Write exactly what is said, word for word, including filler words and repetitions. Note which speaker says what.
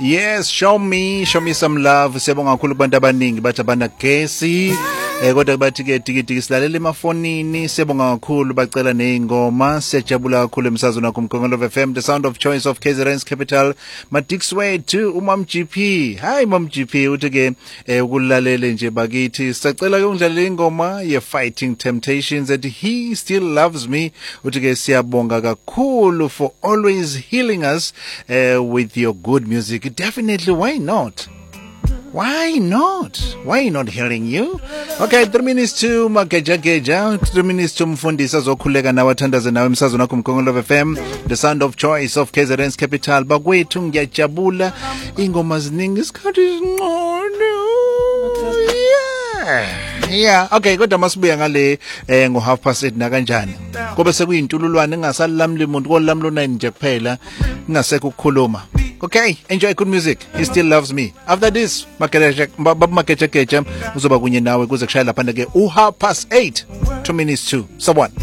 Speaker 1: Yes, show me, show me some love. Siyabonga kakhulu kubantu abaningi bathi abana gesi. Eh kodwa bathi ke tikiti silalela emafonini. Siyabonga kakhulu bacela neingoma. Siyajabula kakhulu emsazweni wakho Mkhongolo F M, the sound of choice of K Z N's capital. Madixway to Umam G P. Hi Mom G P, uthi ke eh ukulalele nje bakithi. Sicela ke ungidlalela ingoma ye Fighting Temptations that he still loves me. Uthi ke siyabonga kakhulu for always healing us uh, with your good music. Definitely, why not? Why not? Why not hearing you? Okay, three minutes to Mageja Geja, three minutes to Mfundisa Zokhuleka nawathandaze nawe emsazweni wakho Mkhongolo F M, the sound of choice of K Z N's capital. Bakwethu ngiyajabula ingoma ziningi isikhathi ngcono. Yeah. Yeah, okay, kodwa masibuya ngale eh ngo half past eight na kanjani. Kobe sekuyintululwane engasalamli umuntu kolamlo nine nje kuphela, ingasekho ukukhuluma. Okay, enjoy good music. He still loves me. After this, Makeja Baba Makeja Keja uzoba kunye nawe kuze kushaya lapha ke u half past eight, two minutes to. So what?